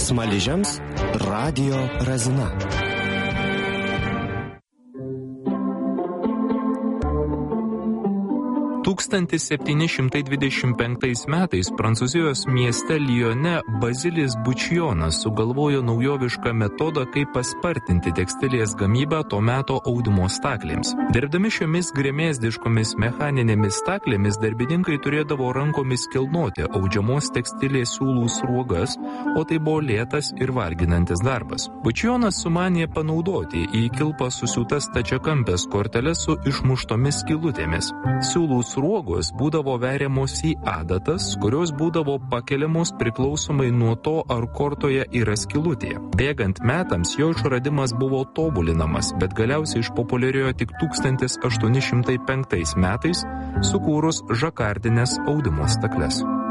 Smaližiams radijo Razina. Tūkstantis 725 metais Prancūzijos mieste Lyone Bazilis Bučijonas sugalvojo naujovišką metodą, kaip paspartinti tekstilės gamybą to meto audimo staklėms. Dirbdami šiomis gremėzdiškomis mechaninėmis staklėmis darbininkai turėdavo rankomis kilnoti audžiamos tekstilės siūlų sruogas, o tai buvo lėtas ir varginantis darbas. Bučijonas sumanė panaudoti į kilpą susiūtas stačiakampės korteles su išmuštomis skylutėmis. Siūlų sruogos būdavo veriamos į adatas, kurios būdavo pakeliamos priklausomai nuo to, ar kortoje yra skylutė. Bėgant metams jo išradimas buvo tobulinamas, bet galiausiai išpopuliarėjo tik 1805 metais, sukūrus žakardinės audimo stakles.